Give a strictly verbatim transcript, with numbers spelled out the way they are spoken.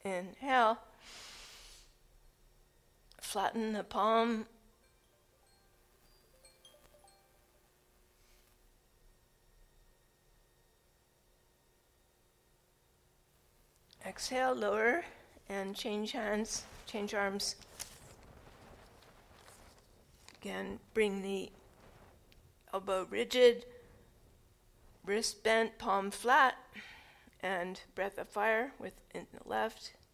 Inhale. Flatten the palm. Exhale, lower, and change hands, change arms. Again, bring the elbow rigid, wrist bent, palm flat, and breath of fire within the left.